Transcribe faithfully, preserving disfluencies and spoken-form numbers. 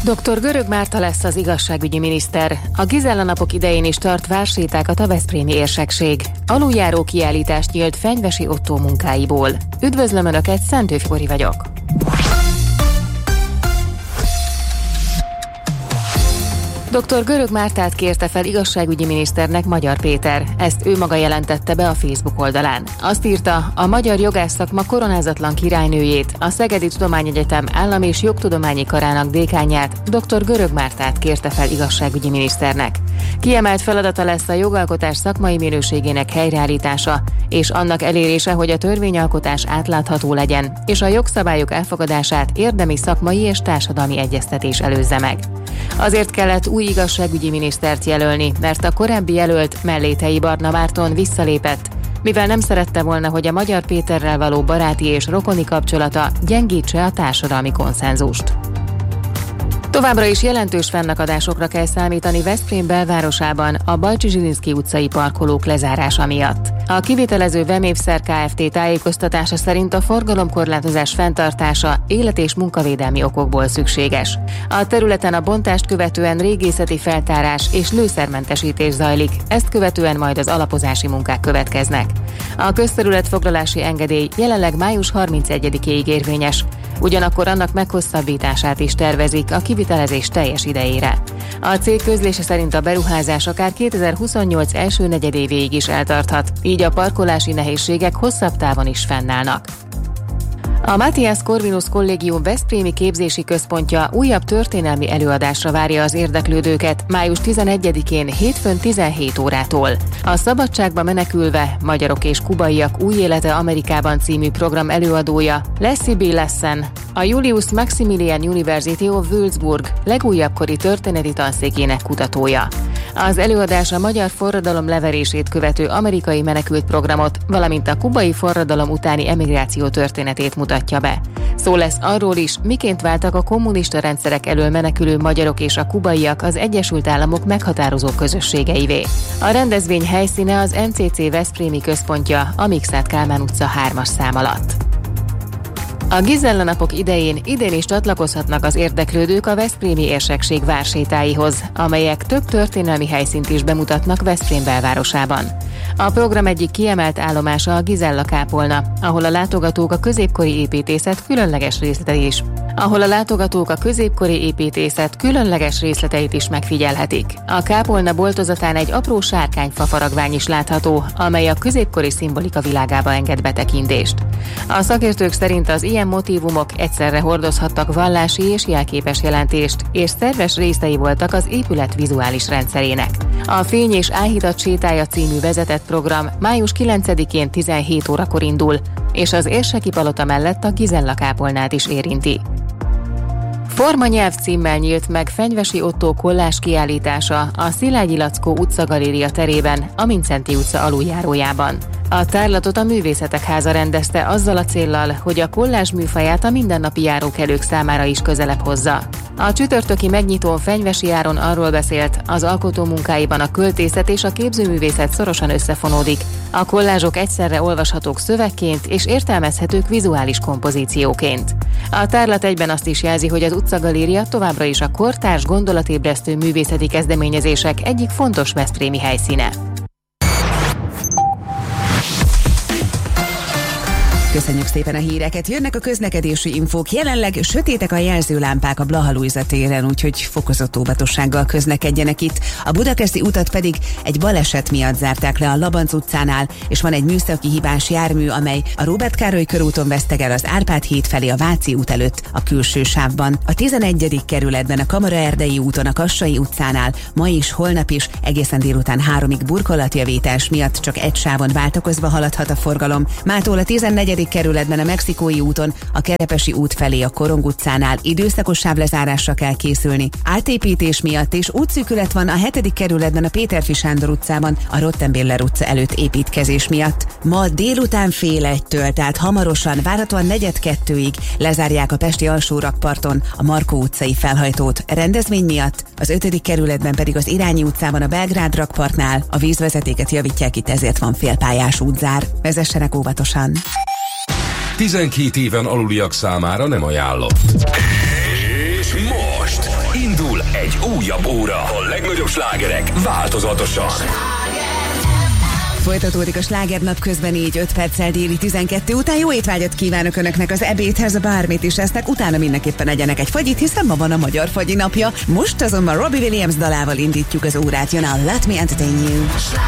doktor Görög Márta lesz az igazságügyi miniszter. A Gizella napok idején is tart vársétákat a veszprémi érsekség. Aluljáró kiállítást nyílt Fenyvesi Ottó munkáiból. Üdvözlöm Önöket, Szentőfi Bori vagyok. doktor Görög Mártát kérte fel igazságügyi miniszternek Magyar Péter. Ezt ő maga jelentette be a Facebook oldalán. Azt írta, a magyar jogásszakma koronázatlan királynőjét, a Szegedi Tudományegyetem Állam- és Jogtudományi Karának dékánját, doktor Görög Mártát kérte fel igazságügyi miniszternek. Kiemelt feladata lesz a jogalkotás szakmai minőségének helyreállítása, és annak elérése, hogy a törvényalkotás átlátható legyen, és a jogszabályok elfogadását érdemi szakmai és társadalmi egyeztetés előzze meg. Azért kellett új igazságügyi minisztert jelölni, mert a korábbi jelölt, Mellétei Barna Márton visszalépett, mivel nem szerette volna, hogy a Magyar Péterrel való baráti és rokoni kapcsolata gyengítse a társadalmi konszenzust. Továbbra is jelentős fennakadásokra kell számítani Veszprém belvárosában a Bajcsy-Zsilinszky utcai parkolók lezárása miatt. A kivitelező Vemévszer Kft. Tájékoztatása szerint a forgalomkorlátozás fenntartása élet- és munkavédelmi okokból szükséges. A területen a bontást követően régészeti feltárás és lőszermentesítés zajlik, ezt követően majd az alapozási munkák következnek. A közterületfoglalási engedély jelenleg május harmincegyedikéig érvényes, ugyanakkor annak meghosszabbítását is tervezik a kivitelezés teljes idejére. A cég közlése szerint a beruházás akár kétezer-huszonnyolc első negyedévéig is eltarthat, így a parkolási nehézségek hosszabb távon is fennállnak. A Matthias Corvinus Kollégium veszprémi képzési központja újabb történelmi előadásra várja az érdeklődőket május tizenegyedikén hétfőn tizenhét órától. A Szabadságba menekülve, magyarok és kubaiak új élete Amerikában című program előadója Leslie B. Lessen, a Julius Maximilian University of Würzburg legújabb kori történeti tanszékének kutatója. Az előadás a magyar forradalom leverését követő amerikai menekült programot, valamint a kubai forradalom utáni emigráció történetét mutatja be. Szó lesz arról is, miként váltak a kommunista rendszerek elől menekülő magyarok és a kubaiak az Egyesült Államok meghatározó közösségeivé. A rendezvény helyszíne az em cé cé Veszprémi központja, a Mikszáth Kálmán utca hármas szám alatt. A Gizella napok idején idén is csatlakozhatnak az érdeklődők a veszprémi érsekség vársétáihoz, amelyek több történelmi helyszínt is bemutatnak Veszprém belvárosában. A program egyik kiemelt állomása a Gizella kápolna, ahol a látogatók a középkori építészet különleges részleteit is. ahol a látogatók a középkori építészet különleges részleteit is megfigyelhetik. A kápolna boltozatán egy apró sárkányfa faragvány is látható, amely a középkori szimbolika világába enged betekintést. A szakértők szerint az ilyen motívumok egyszerre hordozhattak vallási és jelképes jelentést, és szerves részei voltak az épület vizuális rendszerének. A Fény és Áhítat sétája című vezetett program május kilencedikén tizenhét órakor indul, és az érseki palota mellett a Gizella kápolnát is érinti. Formanyelv címmel nyílt meg Fenyvesi Ottó kollás kiállítása a Szilágyi Lackó utcagaléria terében, a Mindszenty utca aluljárójában. A tárlatot a Művészetek Háza rendezte azzal a céllal, hogy a kollázs műfaját a mindennapi járókelők számára is közelebb hozza. A csütörtöki megnyitón Fenyvesi Járon arról beszélt, az alkotó munkáiban a költészet és a képzőművészet szorosan összefonódik. A kollázsok egyszerre olvashatók szövegként és értelmezhetők vizuális kompozícióként. A tárlat egyben azt is jelzi, hogy az utcagaléria továbbra is a kortárs gondolatébresztő művészeti kezdeményezések egyik fontos veszprémi helyszíne. Köszönjük szépen a híreket. Jönnek a közlekedési infók. Jelenleg sötétek a jelzőlámpák a Blaha Lujza téren, úgyhogy fokozott óvatossággal közlekedjenek itt. A budakeszi utat pedig egy baleset miatt zárták le a Labanc utcánál, és van egy műszaki hibás jármű, amely a Róbert Károly körúton vesztegel az Árpád híd felé a Váci út előtt a külső sávban. A tizenegyedik kerületben a Kamaraerdei úton a Kassai utcánál ma is, holnap is egészen délután háromig burkolatjavítás miatt csak egy sávon váltakozva haladhat a forgalom. Mától a tizennegyedik kerületben a Mexikói úton a Kerepesi út felé a Korong utcánál időszakos sávlezárásra kell készülni. Átépítés miatt és útszűkület van a hetedik kerületben a Péterfi Sándor utcában a Rottenbiller utca előtt építkezés miatt. Ma délután fél egytől, tehát hamarosan, várhatóan negyed kettőig lezárják a pesti alsórakparton a Markó utcai felhajtót rendezvény miatt, az ötödik kerületben pedig az Irányi utcában a Belgrád rakpartnál a vízvezetéket javítják, itt ezért van félpályás útzár. Vezessenek óvatosan! tizenkét éven aluliak számára nem ajánlott. És most Egy újabb óra. A legnagyobb slágerek változatosan. Folytatódik a slágernap közben így öt perccel déli tizenkettő után. Jó étvágyat kívánok Önöknek az ebédhez, bármit is esznek, utána mindenképpen egyenek egy fagyit, hiszen ma van a Magyar Fagyi napja. Most azonban Robbie Williams dalával indítjuk az órát, jön a Let Me Entertain You.